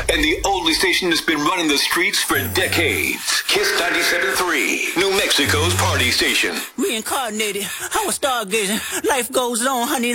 and the only station that's been running the streets for decades. Kiss 97.3, New Mexico's party station. Reincarnated, I was stargazing. Life goes on, honey.